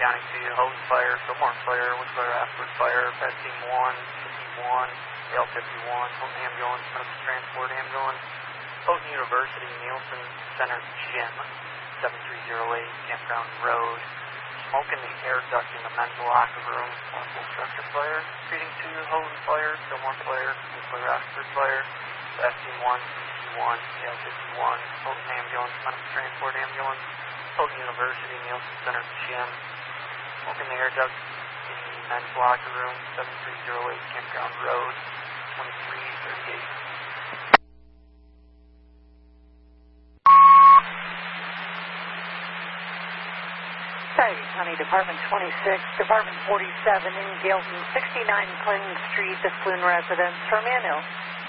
County to you, hose fire, Fillmore fire, Whistler, Ashford fire, Pet Team 1, 51, L 51, Houghton ambulance, medical transport ambulance, Houghton University, Nielsen Center Gym, 7308 Campground Road. Smoke in the air duct in the men's locker room, possible structure fire. Treating to you, Houghton fire, Fillmore fire, Whistler, Ashford fire, Pet Team 1, 51, L 51, Houghton ambulance, medical transport ambulance, Houghton University, Nielsen Center Gym. Smoke in the air duct in the men's locker room, 7308 Campground Road, 2338. Sauter County Department 26, Department 47 in Gilton, 69 Clinton Street, the Spoon residence. Terminal.